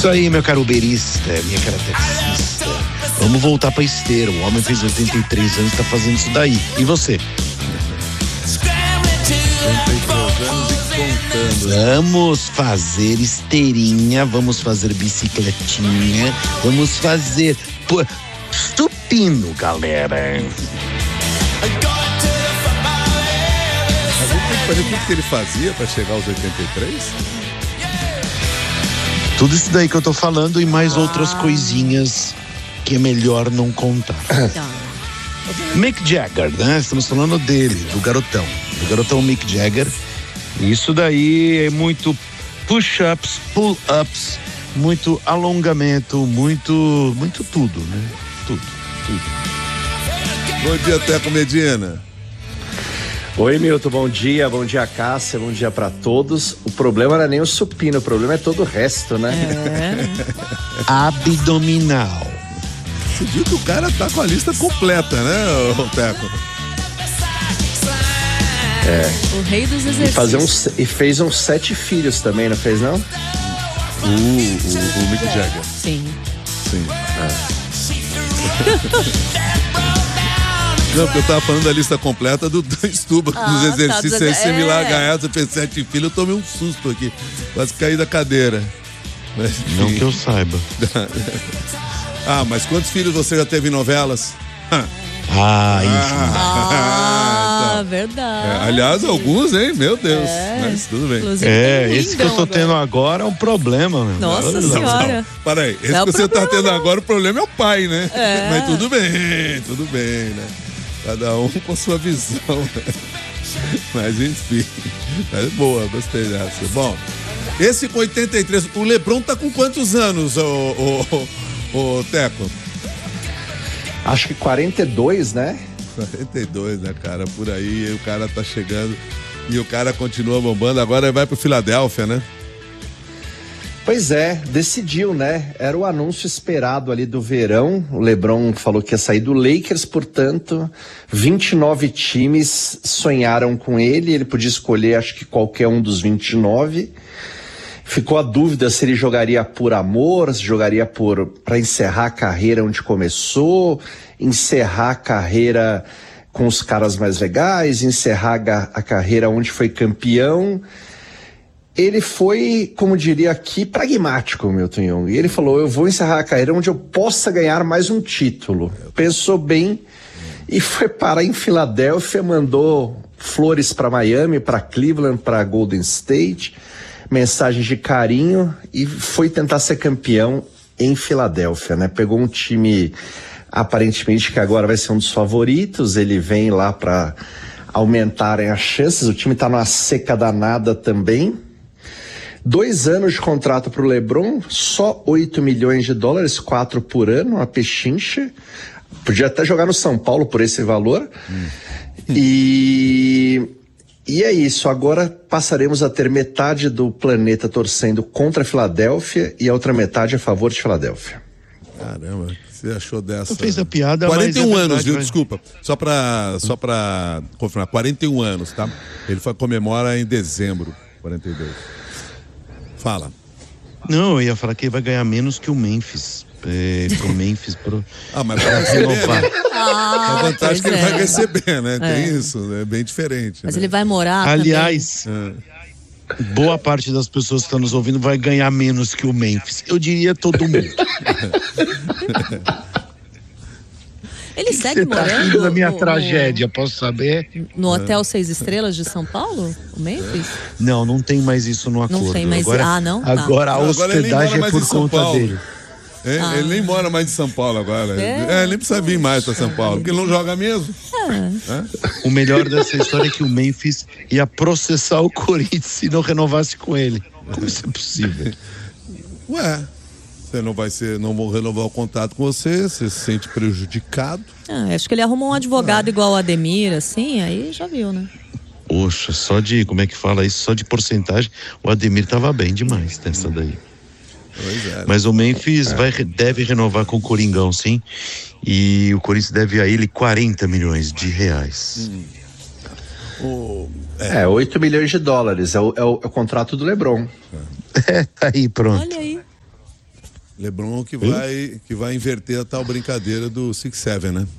Isso aí, meu caro uberista, minha cara taxista. Vamos voltar pra esteira. O homem fez 83 anos e tá fazendo isso daí. E você? 83 anos e contando. Vamos fazer esteirinha, vamos fazer bicicletinha, vamos fazer supino, galera. A gente tem que fazer tudo que ele fazia pra chegar aos 83? Tudo isso daí que eu tô falando e mais outras coisinhas que é melhor não contar. Mick Jagger, né? Estamos falando dele, do garotão Mick Jagger. Isso daí é muito push-ups, pull-ups, muito alongamento, muito tudo, né? Tudo. Bom dia, Teco Medina. Oi, Milton, bom dia, Cássia, bom dia pra todos. O problema não é nem o supino, o problema é todo o resto, né? Abdominal. Você viu que o cara tá com a lista completa, né, Teco? O rei dos exercícios. E fez uns 7 filhos também, não fez, não? O Mick Jagger. Sim. Não, porque eu tava falando da lista completa do Stuba, dos exercícios tá, similar ganhados, eu pensei, 7 filhos, eu tomei um susto aqui, quase caí da cadeira. Mas, Não que eu saiba. Mas quantos filhos você já teve em novelas? Então. Verdade. Aliás, alguns, hein? Meu Deus. Mas tudo bem. Esse que eu tô tendo agora é um problema, meu. Nossa senhora. Peraí, esse que você tá tendo agora, o problema é o pai, né? Mas tudo bem, né? Cada um com sua visão. Mas enfim. Mas boa, gostei dessa. Bom, esse com 83, o LeBron tá com quantos anos, ô Teco? Acho que 42, né? 42, né, cara? Por aí, o cara tá chegando e o cara continua bombando. Agora ele vai pro Filadélfia, né? Pois é, decidiu, né? Era o anúncio esperado ali do verão. O LeBron falou que ia sair do Lakers, portanto, 29 times sonharam com ele. Ele podia escolher, acho que qualquer um dos 29. Ficou a dúvida se ele jogaria por amor, se jogaria para encerrar a carreira onde começou, encerrar a carreira com os caras mais legais, encerrar a carreira onde foi campeão. Ele foi, como diria aqui, pragmático, Milton Jung. E ele falou, eu vou encerrar a carreira onde eu possa ganhar mais um título. Pensou bem e foi parar em Filadélfia, mandou flores para Miami, para Cleveland, para Golden State, mensagens de carinho e foi tentar ser campeão em Filadélfia, né? Pegou um time aparentemente que agora vai ser um dos favoritos, ele vem lá para aumentarem as chances, o time tá numa seca danada também. 2 anos de contrato pro LeBron, só 8 milhões de dólares, 4 por ano, uma pechincha. Podia até jogar no São Paulo por esse valor. E é isso, agora passaremos a ter metade do planeta torcendo contra a Filadélfia e a outra metade a favor de Filadélfia. Caramba, você achou dessa? Eu fiz a piada, 41 mas anos, viu? Mas... Desculpa. Só pra confirmar, 41 anos, tá? Ele comemora em dezembro, 42. Fala. Não, eu ia falar que ele vai ganhar menos que o Memphis. Pro Memphis. Mas vai receber, né? A vantagem que ele vai é. receber, né? Tem isso, é bem diferente. Mas né? ele vai morar Aliás, boa parte das pessoas que estão nos ouvindo vai ganhar menos que o Memphis. Eu diria todo mundo. Ele segue morando da minha tragédia, posso saber? No Hotel 6 Estrelas de São Paulo? O Memphis? Não tem mais isso no acordo. Não tem mais. Não? Tá. Agora a hospedagem é por conta dele. Ele nem mora mais em São Paulo agora. Ele nem precisa vir mais para São Paulo, porque ele não joga mesmo. O melhor dessa história é que o Memphis ia processar o Corinthians se não renovasse com ele. Como isso é possível? Você não vão renovar o contrato com você se sente prejudicado. Acho que ele arrumou um advogado igual o Ademir, assim, aí já viu, né? Poxa, só de, como é que fala isso? Só de porcentagem, o Ademir tava bem demais nessa daí. Mas o Memphis deve renovar com o Coringão, sim. E o Corinthians deve a ele 40 milhões de reais. 8 milhões de dólares. É o contrato do LeBron. Tá aí, pronto. Olha aí. LeBron que vai inverter a tal brincadeira do 6'7", né?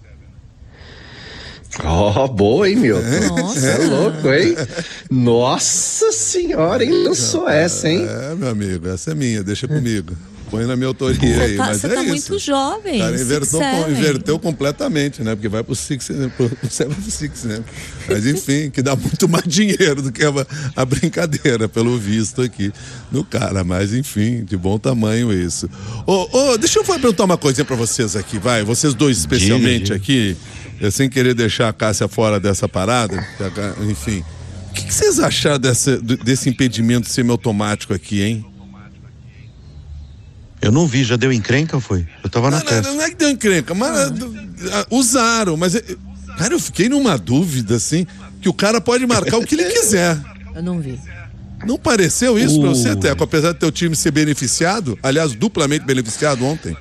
Boa, hein, Milton? Nossa. É louco, hein? Nossa senhora, hein? Lançou essa, hein? Meu amigo, essa é minha, deixa comigo. Põe na minha autoria aí, mas Você é tá isso. muito jovem. Cara, 6'7". inverteu completamente, né? Porque vai pro 7'6", né? Mas enfim, que dá muito mais dinheiro do que a brincadeira, pelo visto aqui no cara. Mas enfim, de bom tamanho isso. Deixa eu perguntar uma coisinha pra vocês aqui, vai. Vocês dois especialmente aqui, sem querer deixar a Cássia fora dessa parada, enfim. O que vocês acharam desse impedimento semiautomático aqui, hein? Eu não vi, já deu encrenca ou foi? Eu tava na testa. Não é que deu encrenca, mas usaram, mas cara, eu fiquei numa dúvida, assim, que o cara pode marcar o que ele quiser. Eu não vi. Não pareceu isso pra você, Teco? Apesar do teu time ser beneficiado, aliás, duplamente beneficiado ontem?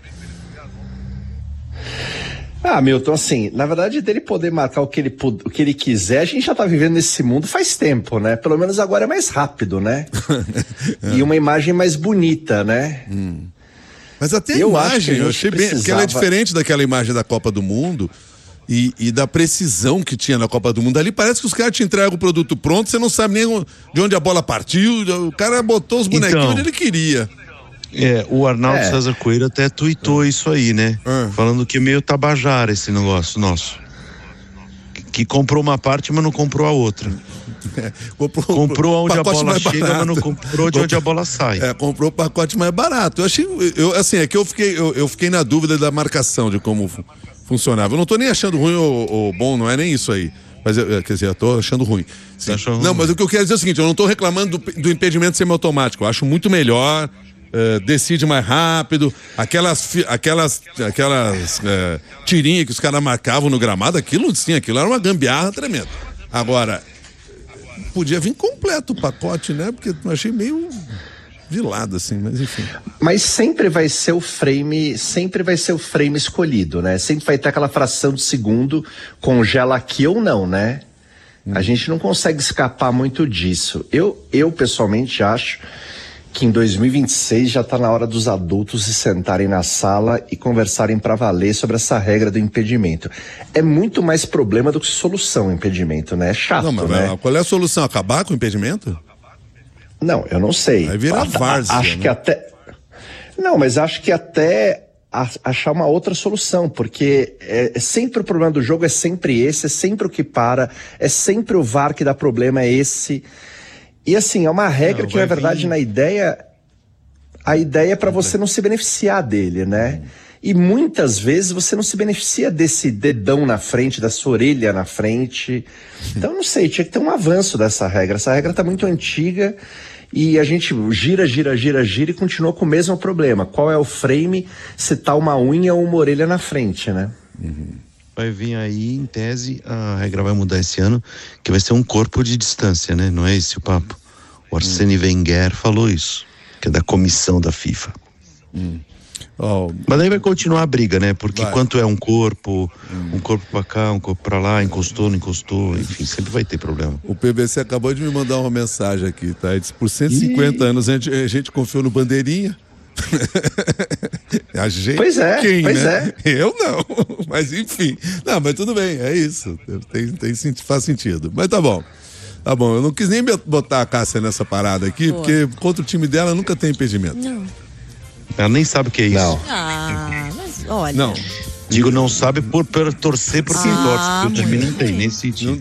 Milton, assim, na verdade, dele poder marcar o que ele quiser, a gente já tá vivendo nesse mundo faz tempo, né? Pelo menos agora é mais rápido, né? E uma imagem mais bonita, né? Mas até a imagem, eu achei bem, porque ela é diferente daquela imagem da Copa do Mundo e da precisão que tinha na Copa do Mundo. Ali parece que os caras te entregam o produto pronto, você não sabe nem de onde a bola partiu, o cara botou os bonequinhos onde ele queria. O Arnaldo César Coelho até tuitou isso aí, né? Falando que é meio tabajara esse negócio nosso. Que comprou uma parte, mas não comprou a outra. Comprou onde a bola chega, mas não comprou de onde a bola sai. Comprou o pacote mais barato. Eu fiquei na dúvida da marcação, de como funcionava. Eu não tô nem achando ruim ou bom, não é nem isso aí. Mas, quer dizer, eu tô achando ruim. Não, mas o que eu quero dizer é o seguinte, eu não tô reclamando do impedimento semiautomático. Eu acho muito melhor, decide mais rápido. Aquelas tirinhas que os caras marcavam no gramado, aquilo era uma gambiarra tremenda. Agora, podia vir completo o pacote, né? Porque eu achei meio de lado, assim, mas enfim. Mas sempre vai ser o frame escolhido, né? Sempre vai ter aquela fração de segundo, congela aqui ou não, né? A gente não consegue escapar muito disso. Eu pessoalmente acho que em 2026 já está na hora dos adultos se sentarem na sala e conversarem para valer sobre essa regra do impedimento. É muito mais problema do que solução o impedimento, né? É chato, né? Qual é a solução? Acabar com o impedimento? Não, eu não sei. Vai virar várzea, acho que até... Não, mas acho que até achar uma outra solução, porque é sempre o problema do jogo, é sempre esse, é sempre o que para, é sempre o VAR que dá problema, é esse... E assim, é uma regra que, na verdade, a ideia é para você não se beneficiar dele, né? E muitas vezes você não se beneficia desse dedão na frente, da sua orelha na frente. Então, não sei, tinha que ter um avanço dessa regra. Essa regra tá muito antiga e a gente gira e continua com o mesmo problema. Qual é o frame se tá uma unha ou uma orelha na frente, né? Vai vir aí, em tese, a regra vai mudar esse ano, que vai ser um corpo de distância, né? Não é esse o papo. O Arsene Wenger falou isso, que é da comissão da FIFA. Mas aí vai continuar a briga, né? Porque quanto é um corpo pra cá, um corpo pra lá, encostou, não encostou, enfim, sempre vai ter problema. O PBC acabou de me mandar uma mensagem aqui, tá? Ele disse, por 150 anos a gente confiou no Bandeirinha. A gente, pois é. Eu não, mas enfim. Não, mas tudo bem, é isso. Faz sentido. Mas tá bom, eu não quis nem botar a Cássia nessa parada aqui, porque contra o time dela nunca tem impedimento. Não. Ela nem sabe o que é isso. Não. Mas olha. Não. Digo, não sabe por torcer por quem torce, porque o time não tem nem sentido.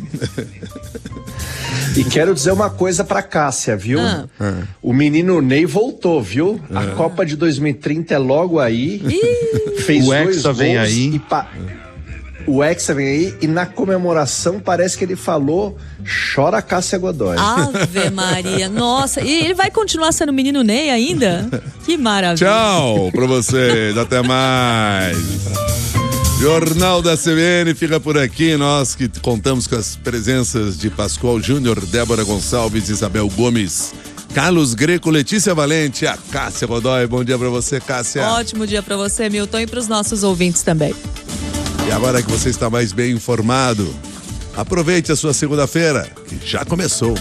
E quero dizer uma coisa pra Cássia, viu? O menino Ney voltou, viu? A Copa de 2030 é logo aí. Fez o Hexa vem aí. O Hexa vem aí e na comemoração parece que ele falou: chora Cássia Godoy. Ave Maria, nossa, e ele vai continuar sendo o menino Ney ainda? Que maravilha. Tchau pra vocês, até mais. Jornal da CBN fica por aqui, nós que contamos com as presenças de Pascoal Júnior, Débora Gonçalves, Isabel Gomes, Carlos Greco, Letícia Valente, a Cássia Godoy. Bom dia pra você, Cássia. Ótimo dia pra você, Milton, e pros nossos ouvintes também. E agora que você está mais bem informado, aproveite a sua segunda-feira, que já começou.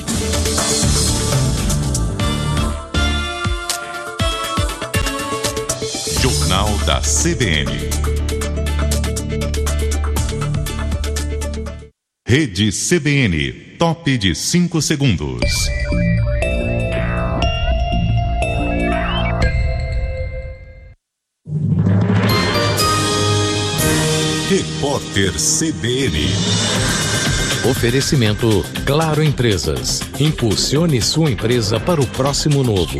Jornal da CBN. Rede CBN, top de 5 segundos. Repórter CBN. Oferecimento Claro Empresas. Impulsione sua empresa para o próximo novo.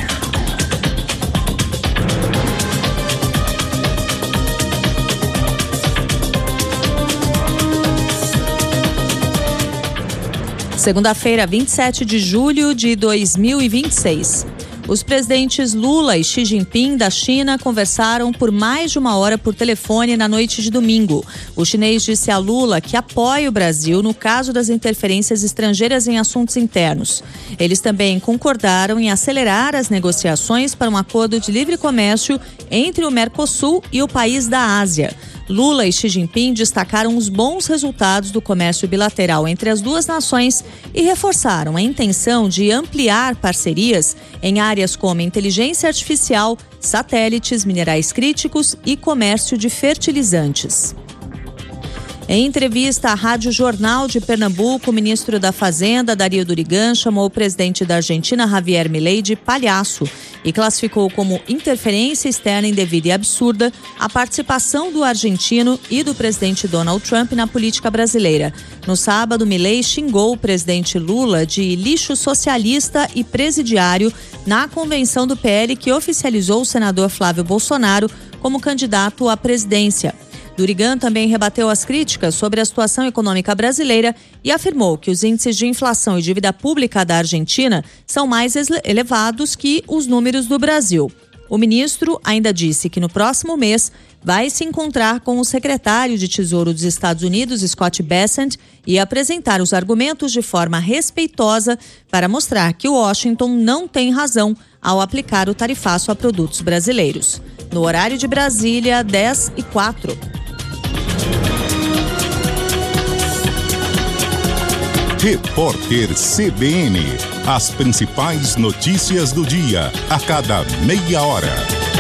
Segunda-feira, 27 de julho de 2026. Os presidentes Lula e Xi Jinping da China conversaram por mais de 1 hora por telefone na noite de domingo. O chinês disse a Lula que apoia o Brasil no caso das interferências estrangeiras em assuntos internos. Eles também concordaram em acelerar as negociações para um acordo de livre comércio entre o Mercosul e o país da Ásia. Lula e Xi Jinping destacaram os bons resultados do comércio bilateral entre as duas nações e reforçaram a intenção de ampliar parcerias em áreas como inteligência artificial, satélites, minerais críticos e comércio de fertilizantes. Em entrevista à Rádio Jornal de Pernambuco, o ministro da Fazenda, Dario Durigan, chamou o presidente da Argentina, Javier Milei, de palhaço e classificou como interferência externa indevida e absurda a participação do argentino e do presidente Donald Trump na política brasileira. No sábado, Milei xingou o presidente Lula de lixo socialista e presidiário na convenção do PL que oficializou o senador Flávio Bolsonaro como candidato à presidência. Durigan também rebateu as críticas sobre a situação econômica brasileira e afirmou que os índices de inflação e dívida pública da Argentina são mais elevados que os números do Brasil. O ministro ainda disse que no próximo mês vai se encontrar com o secretário de Tesouro dos Estados Unidos, Scott Bessent, e apresentar os argumentos de forma respeitosa para mostrar que Washington não tem razão ao aplicar o tarifaço a produtos brasileiros. No horário de Brasília, 10h04. Repórter CBN. As principais notícias do dia, a cada meia hora.